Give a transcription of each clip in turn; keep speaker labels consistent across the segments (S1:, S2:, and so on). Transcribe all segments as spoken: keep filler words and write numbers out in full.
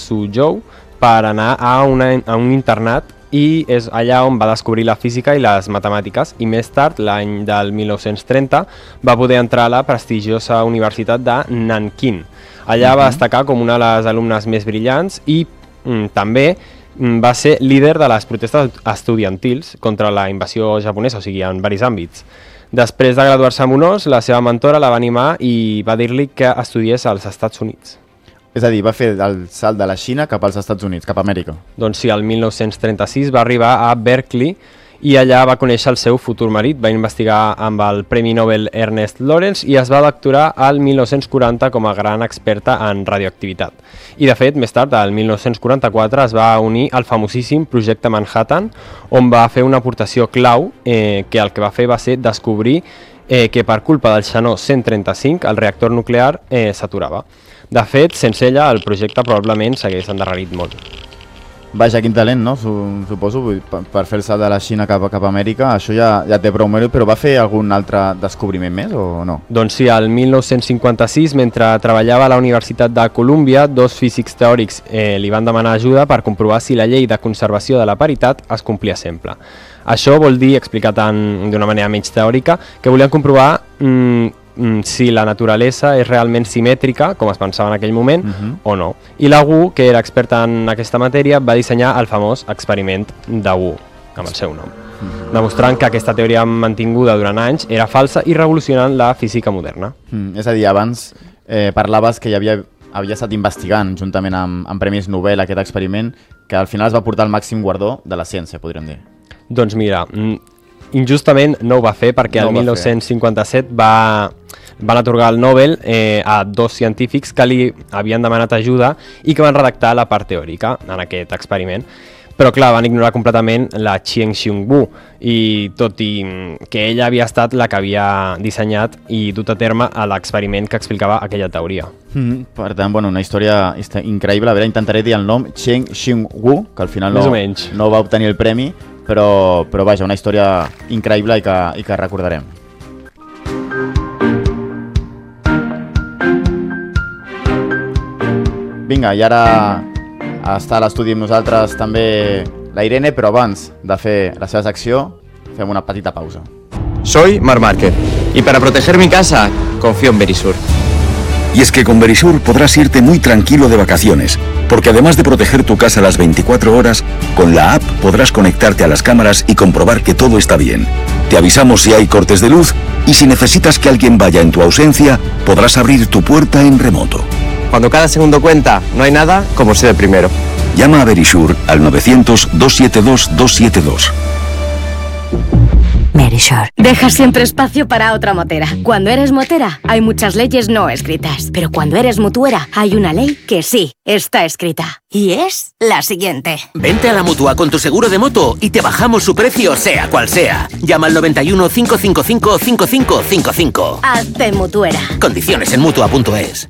S1: Suzhou per anar a, una, a un internat i és allà on va descobrir la física i les matemàtiques i més tard, l'any del mil nou-cents trenta, va poder entrar a la prestigiosa Universitat de Nanquín. Allà va destacar com una de les alumnes més brillants i mm, també mm, va ser líder de les protestes estudiantils contra la invasió japonesa, o sigui, en diversos àmbits. Després de graduar-se amb honors, la seva mentora la va animar i va dir-li que estudiés als Estats Units.
S2: És a dir, va fer el salt de la Xina cap als Estats Units, cap a Amèrica.
S1: Doncs sí, el mil nou-cents trenta-sis va arribar a Berkeley i allà va conèixer el seu futur marit, va investigar amb el Premi Nobel Ernest Lawrence i es va doctorar al mil nou-cents quaranta com a gran experta en radioactivitat. I de fet, més tard, al mil nou-cents quaranta-quatre, es va unir al famosíssim Projecte Manhattan, on va fer una aportació clau eh, que el que va fer va ser descobrir eh, que per culpa del xenó cent trenta-cinc el reactor nuclear eh, s'aturava. De fet, sense ella, el projecte probablement s'hagués endarrerit molt.
S2: Vaja, quin talent, no? Suposo, per, per fer el salt de la Xina cap a, cap a Amèrica, això ja, ja té prou mèrit, però va fer algun altre descobriment més o no?
S1: Doncs sí, al mil nou-cents cinquanta-sis, mentre treballava a la Universitat de Colúmbia, dos físics teòrics eh, li van demanar ajuda per comprovar si la llei de conservació de la paritat es complia sempre. Això vol dir, explicat d'una manera menys teòrica, que volien comprovar mm, si la naturalesa és realment simètrica, com es pensava en aquell moment, uh-huh. o no. I la Wu, que era experta en aquesta matèria, va dissenyar el famós experiment de Wu, amb el seu nom, uh-huh. demostrant que aquesta teoria mantinguda durant anys era falsa i revolucionant la física moderna.
S2: Uh-huh. És a dir, abans eh, parlaves que hi havia, havia estat investigant, juntament amb, amb Premis Nobel, aquest experiment, que al final es va portar el màxim guardó de la ciència, podríem dir.
S1: Doncs mira, injustament no ho va fer perquè no el mil nou-cents cinquanta-set va... van atorgar el Nobel eh, a dos científics que li havien demanat ajuda i que van redactar la part teòrica en aquest experiment. Però clar, van ignorar completament la Chien-Shiung Wu i tot i que ella havia estat la que havia dissenyat i dut a terme a l'experiment que explicava aquella teoria.
S2: Mm, per tant, bueno, una història increïble. A veure, intentaré dir el nom, Chien-Shiung Wu, que al final no, no va obtenir el premi, però, però vaja, una història increïble i que, i que recordarem. Vinga, i ara està a l'estudi amb nosaltres també la Irene, però abans de fer la seva secció fem una petita pausa.
S3: Soy Marc Márquez y para proteger mi casa confío en Verisur.
S4: Y es que con Verisur podrás irte muy tranquilo de vacaciones, porque además de proteger tu casa las veinticuatro horas, con la app podrás conectarte a las cámaras y comprobar que todo está bien. Te avisamos si hay cortes de luz y si necesitas que alguien vaya en tu ausencia, podrás abrir tu puerta en remoto.
S3: Cuando cada segundo cuenta, no hay nada como ser el primero.
S4: Llama a Verisur al novecientos, doscientos setenta y dos, doscientos setenta y dos.
S5: Verisur. Deja siempre espacio para otra motera. Cuando eres motera, hay muchas leyes no escritas. Pero cuando eres mutuera, hay una ley que sí está escrita. Y es la siguiente.
S6: Vente a la Mutua con tu seguro de moto y te bajamos su precio, sea cual sea. Llama al noventa y uno, cinco cinco cinco, cinco cinco cinco cinco.
S5: Hazte mutuera.
S6: Condiciones en mutua punto es.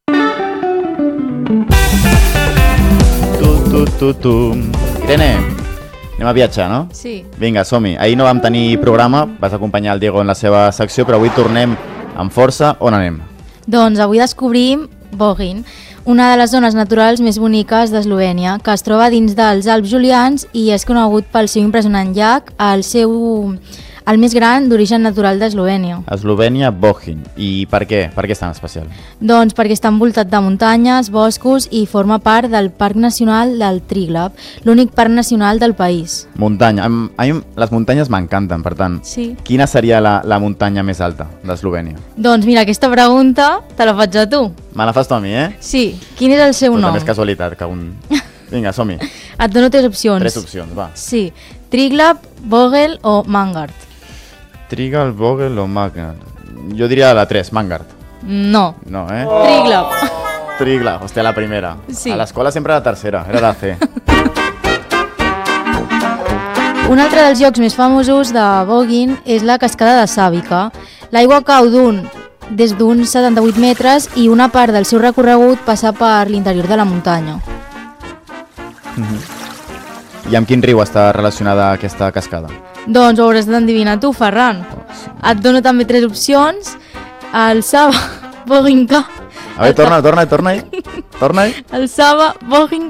S2: Tu, tu, tu, tu. Irene, anem a viatjar, no?
S7: Sí.
S2: Vinga, som-hi. Ahir no vam tenir programa, vas acompanyar el Diego en la seva secció, però avui tornem amb força. On anem?
S7: Doncs avui descobrim Bohinj, una de les zones naturals més boniques d'Eslovènia, que es troba dins dels Alps Julians i és conegut pel seu impressionant llac, el seu... el més gran d'origen natural d'Eslovènia.
S2: Eslovènia, Bohinj. I per què? Per què és tan especial?
S7: Doncs perquè està envoltat de muntanyes, boscos i forma part del Parc Nacional del Triglav, l'únic parc nacional del país.
S2: Muntanya. A mi les muntanyes m'encanten, per tant.
S7: Sí.
S2: Quina seria la, la muntanya més alta d'Eslovènia?
S7: Doncs mira, aquesta pregunta te la faig a tu.
S2: Me la fas tu a mi, eh?
S7: Sí. Quin és el seu
S2: Però
S7: nom?
S2: també és casualitat que un... Vinga, som-hi.
S7: Et dono tres opcions.
S2: Tres opcions, va.
S7: Sí. Triglav, Bohinj o Mangart.
S2: Triglav, Bohinj o Mangart. Jo diria la tres, Mangart.
S7: No.
S2: No, eh?
S7: Oh. Triglav.
S2: Triglav, hòstia, la primera.
S7: Sí.
S2: A l'escola sempre la tercera, era la C.
S7: Un altre dels llocs més famosos de Bohinj és la cascada de Savica. L'aigua cau d'un des d'uns setanta-vuit metres i una part del seu recorregut passa per l'interior de la muntanya.
S2: Mm-hmm. I amb quin riu està relacionada aquesta cascada?
S7: Doncs ho hauràs d'endevinar tu, Ferran. Et dono també tres opcions. El Sava, Bohinj...
S2: A veure, torna, torna, torna-hi. Torna-hi.
S7: El Sava, Bohinj